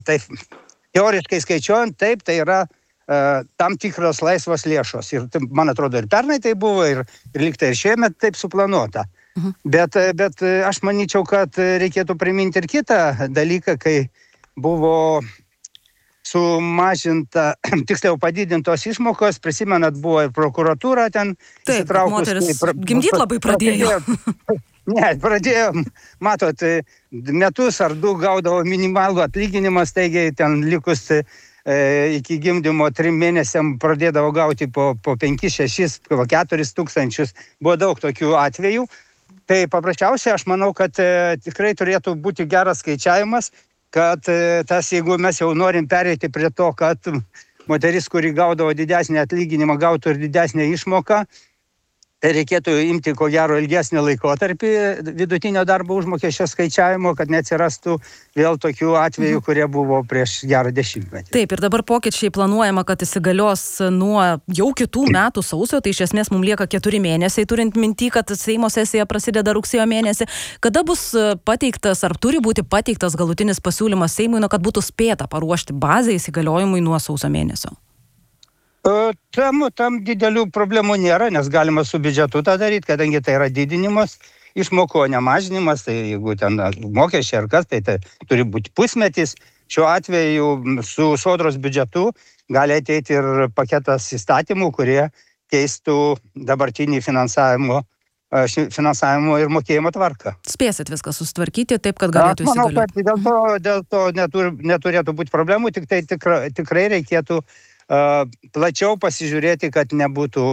taip, teoriškai skaičiuojant, taip, tai yra tam tikros laisvos lėšos. Ir man atrodo, ir pernai tai buvo, ir liktai ir šiemet taip suplanuota. Bet aš manyčiau, kad reikėtų priminti ir kitą dalyką, kai buvo sumažinta, tiksliau padidintos išmokos, prisimenat, buvo ir prokuratūra ten. Taip, moteris gimdyt labai pradėjo. Ne, pradėjom, matot, metus ar 2 gaudavo minimalų atlyginimą, staigiai ten likus iki gimdymo 3 mėnesiam pradėdavo gauti po 5, 6, 4 tūkstančius. Buvo daug tokių atvejų. Tai paprasčiausiai aš manau, kad tikrai turėtų būti geras skaičiavimas, kad jeigu mes jau norim pereiti prie to, kad moteris, kuri gaudavo didesnį atlyginimą, gautų ir didesnę išmoką, tai reikėtų imti ko gero ilgesnį laikotarpį vidutinio darbo užmokesčio skaičiavimo, kad neatsirastų vėl tokių atvejų, kurie buvo prieš gerą 10 metį. Taip, ir dabar pokyčiai planuojama, kad įsigalios nuo jau kitų metų sausio, tai iš esmės mums lieka 4 mėnesiai, turint minty, kad Seimo sesija prasideda rugsėjo mėnesį. Kada bus pateiktas, ar turi būti pateiktas galutinis pasiūlymas Seimui, kad būtų spėta paruošti bazę įsigaliojimui nuo sausio mėnesio? Tam didelių problemų nėra, nes galima su biudžetu tą daryti, kadangi tai yra didinimas, išmoko nemažinimas, tai jeigu ten mokesčiai ar kas, tai turi būti pusmetis. Šiuo atveju su sodros biudžetu gali ateiti ir paketas įstatymų, kurie keistų dabartinį finansavimo ir mokėjimo tvarką. Spėsit viską susitvarkyti taip, kad galėtų įsigalioti? Manau, kad dėl to neturėtų būti problemų, tik tai tikrai reikėtų plačiau pasižiūrėti, kad nebūtų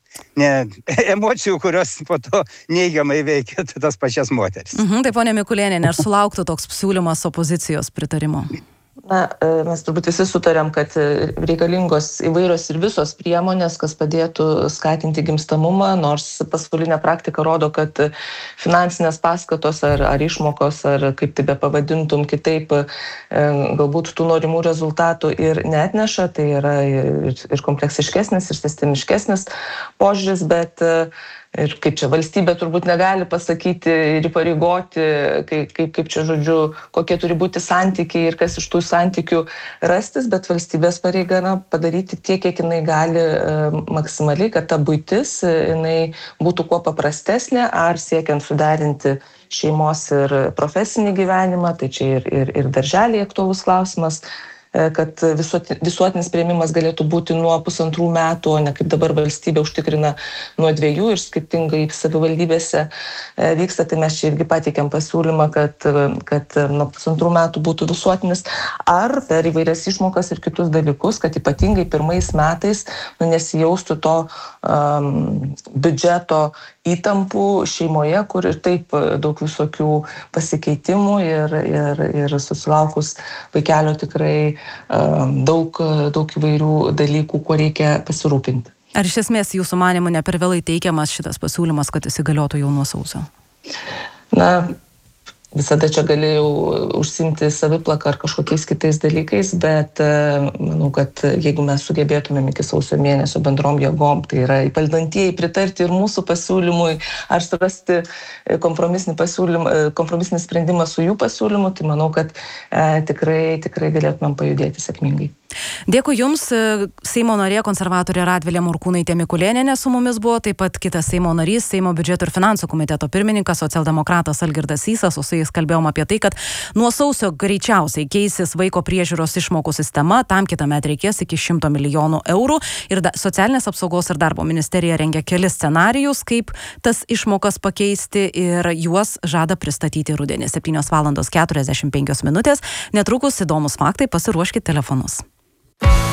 emocijų, kurios po to neigiamai veikia tas pačias moteris. Tai ponia Mikulėniene, ar sulauktų toks siūlymas opozicijos pritarimo? Na, mes turbūt visi sutarėm, kad reikalingos įvairios ir visos priemonės, kas padėtų skatinti gimstamumą, nors pasaulinė praktika rodo, kad finansinės paskatos ar išmokos, ar kaip tai be pavadintum kitaip, galbūt tų norimų rezultatų ir neatneša, tai yra ir kompleksiškesnis, ir sistemiškesnis požiūris, bet ir kaip čia valstybė turbūt negali pasakyti ir įpareigoti, kaip čia žodžiu, kokie turi būti santykiai ir kas iš tų santykių rastis, bet valstybės pareiga padaryti tiek, kiek jinai gali maksimaliai, kad ta buitis jinai būtų kuo paprastesnė, ar siekiant suderinti šeimos ir profesinį gyvenimą, tai čia ir darželiai aktualus klausimas, kad visuotinis priėmimas galėtų būti nuo 1,5 metų, o ne kaip dabar valstybė užtikrina nuo 2 ir skirtingai savivaldybėse vyksta, tai mes čia irgi pateikėm pasiūlymą, kad nuo 1,5 metų būtų visuotinis, ar per įvairias išmokas ir kitus dalykus, kad ypatingai pirmais metais nesijaustų to biudžeto įtampų šeimoje, kur ir taip daug visokių pasikeitimų ir susilaukus vaikelio tikrai daug įvairių dalykų, kuo reikia pasirūpinti. Ar iš esmės jūsų manymu ne per vėlai teikiamas šitas pasiūlymas, kad įsigaliotų jau nuo sausio? Na, visada čia galėjau užsimti saviplaką ar kažkokiais kitais dalykais, bet manau, kad jeigu mes sugebėtumėm iki sausio mėnesio bendrom jėgom, tai yra valdantieji pritarti ir mūsų pasiūlymui, ar surasti kompromisinį sprendimą su jų pasiūlymu, tai manau, kad tikrai galėtumėm pajudėti sėkmingai. Dėkui Jums, Seimo narė konservatorė Radvilė Morkūnaitė Mikulėnienė su mumis buvo, taip pat kitas Seimo narys, Seimo biudžeto ir finansų komiteto pirmininkas, socialdemokratas Algirdas Sysas, o su jais kalbėjom apie tai, kad nuo sausio greičiausiai keisis vaiko priežiūros išmokų sistema, tam kitąmet reikės iki 100 milijonų eurų ir socialinės apsaugos ir darbo ministerija rengia kelis scenarijus, kaip tas išmokas pakeisti ir juos žada pristatyti rudenį. 7:45 min. Netrukus įdomus faktai, pasiruoškit telefonus.